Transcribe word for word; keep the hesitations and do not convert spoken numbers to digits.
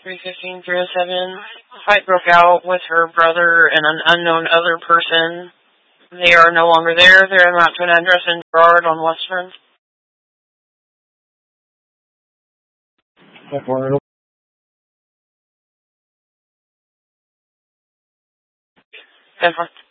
three fifteen, three oh seven. Fight broke out with her brother and an unknown other person. They are no longer there. They're out to an address in Gerard on Western. ten four.